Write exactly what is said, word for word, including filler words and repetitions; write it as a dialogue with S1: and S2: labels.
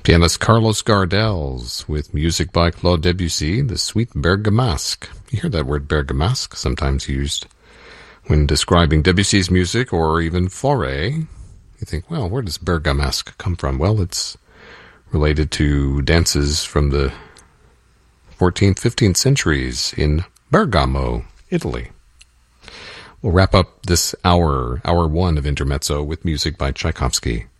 S1: Pianist Carlos Gardels with music by Claude Debussy, the Suite Bergamasque. You hear that word bergamasque, sometimes used when describing Debussy's music or even Fauré. You think, well, where does bergamasque come from? Well, it's related to dances from the fourteenth, fifteenth centuries in Bergamo, Italy. We'll wrap up this hour, hour one of Intermezzo with music by Tchaikovsky.